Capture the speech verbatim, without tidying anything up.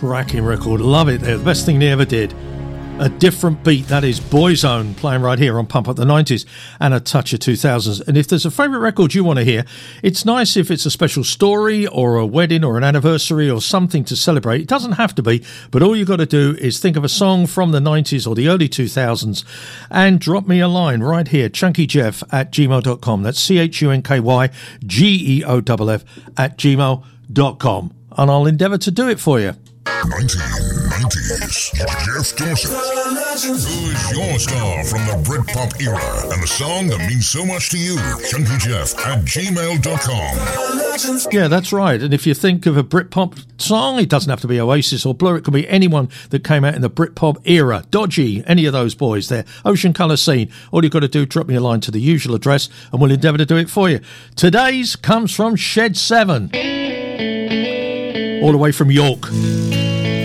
cracking record. Love it there. The best thing they ever did. A different beat. That is Boyzone playing right here on Pump Up the nineties and a touch of two thousands. And if there's a favourite record you want to hear, it's nice if it's a special story or a wedding or an anniversary or something to celebrate. It doesn't have to be, but all you got to do is think of a song from the nineties or the early two thousands and drop me a line right here, chunkyjeff at gmail dot com. That's C H U N K Y G E O F F at gmail dot com. And I'll endeavour to do it for you. nineteen nineties, Jeff Dorset. Who is your star from the Britpop era and a song that means so much to you? chunkyjeff at gmail dot com. Yeah, that's right. And if you think of a Britpop song, it doesn't have to be Oasis or Blur. It could be anyone that came out in the Britpop era. Dodgy, any of those boys there. Ocean Colour Scene. All you've got to do, drop me a line to the usual address and we'll endeavour to do it for you. Today's comes from Shed seven. All the way from York.